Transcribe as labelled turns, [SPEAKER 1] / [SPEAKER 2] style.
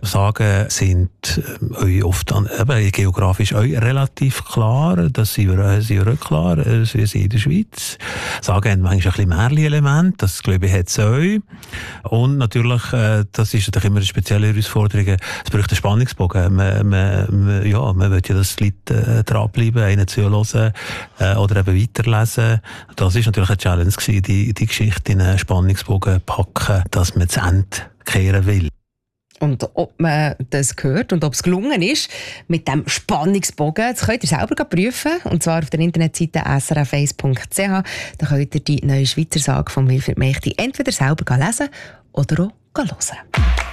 [SPEAKER 1] Sagen sind euch oft geografisch euch relativ klar. Das sind wir auch klar. Sie sind in der Schweiz. Sagen haben manchmal ein bisschen Märchen-Element. Das, glaube ich, hat es euch. Und natürlich, das ist natürlich immer eine spezielle Herausforderung. Es braucht einen Spannungsbogen. Man will ja, dass die Leute dranbleiben, einen zuhören oder eben weiterlesen. Das ist natürlich eine Challenge gewesen, die Geschichte in einen Spannungsbogen packen, dass man zu Ende kehren will.
[SPEAKER 2] Und ob man das gehört und ob es gelungen ist mit dem Spannungsbogen, das könnt ihr selber prüfen. Und zwar auf der Internetseite srf1.ch. Da könnt ihr die neue Schweizer Sage von Wilfried Mechti entweder selber lesen oder auch hören.